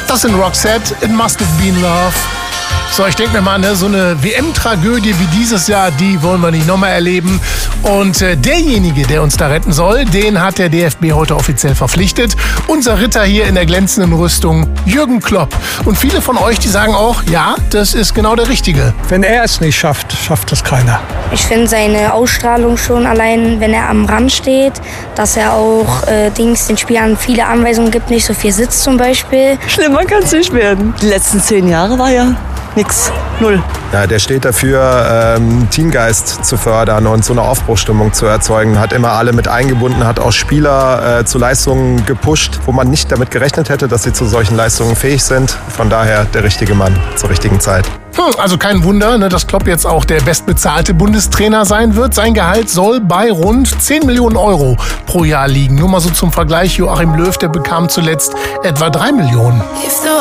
Das sind Roxette, It Must Have Been Love. So, ich denke mir mal, so eine WM-Tragödie wie dieses Jahr, die wollen wir nicht nochmal erleben. Und derjenige, der uns da retten soll, den hat der DFB heute offiziell verpflichtet. Unser Ritter hier in der glänzenden Rüstung, Jürgen Klopp. Und viele von euch, die sagen auch, ja, das ist genau der Richtige. Wenn er es nicht schafft, schafft es keiner. Ich finde seine Ausstrahlung schon allein, wenn er am Rand steht, dass er auch den Spielern viele Anweisungen gibt, nicht so viel sitzt zum Beispiel. Schlimmer kann es nicht werden. Die letzten 10 Jahre war ja nix, null. Ja, der steht dafür, Teamgeist zu fördern und so eine Aufbruchsstimmung zu erzeugen. Hat immer alle mit eingebunden, hat auch Spieler zu Leistungen gepusht, wo man nicht damit gerechnet hätte, dass sie zu solchen Leistungen fähig sind. Von daher der richtige Mann zur richtigen Zeit. Also kein Wunder, dass Klopp jetzt auch der bestbezahlte Bundestrainer sein wird. Sein Gehalt soll bei rund 10 Millionen Euro pro Jahr liegen. Nur mal so zum Vergleich, Joachim Löw, der bekam zuletzt etwa 3 Millionen.